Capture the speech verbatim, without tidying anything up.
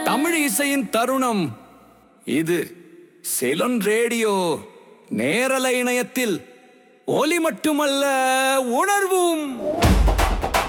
தமிழ் இசையின் தருணம் இது. செலோன் ரேடியோ நேரலை இணையத்தில் ஒலி மட்டுமல்ல, உணர்வும்.